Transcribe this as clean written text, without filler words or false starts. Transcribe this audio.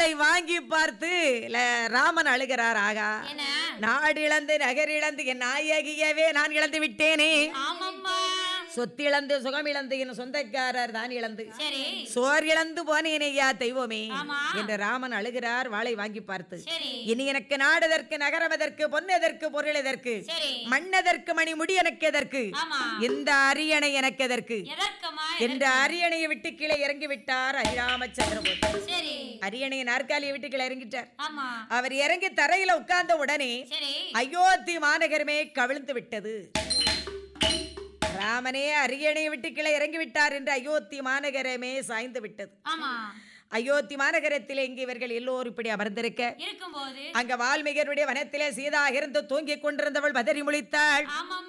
வாளை வாங்கி பார்த்து ராமன் அழுகிறார். ஆகா, நாடு இழந்து நகர் இழந்து என் நாயகியவே நான் இழந்து விட்டேனே. சொத்திழந்து சுகம் இழந்து என் சொந்தக்காரர் தான் இழந்து சோர் இழந்து போனேனையா தெய்வமே என்று ராமன் அழுகிறார். வாளை வாங்கி பார்த்து, இனி எனக்கு நாடு எதற்கு, நகரம் எதற்கு, பொன் எதற்கு, பொருள் எதற்கு, மண்ணெதற்கு, மணிமுடி எனக்கு எதற்கு, இந்த அரியணை எனக்கு எதற்கு என்று அரியணையை விட்டு கீழே இறங்கி விட்டார் அரிராமச்சந்திரமூர்த்தி. அரியணையை நாற்காலியை விட்டு கீழே இறங்கிட்டார். அவர் இறங்கி தரையில உட்கார்ந்த உடனே அயோத்தி மாநகரமே கவிழ்ந்து விட்டது. ராமனே அரியணையை விட்டு கீழே இறங்கி விட்டார் என்று அயோத்தி மாநகரமே சாய்ந்து விட்டது. அயோத்தி மாநகரத்திலே இங்கு இவர்கள் எல்லோரும் இப்படி அமர்ந்திருக்க அங்க வால்மீகியருடைய வனத்திலே சீதா இருந்து தூங்கிக் கொண்டிருந்தவள் பதறி முழித்தாள்.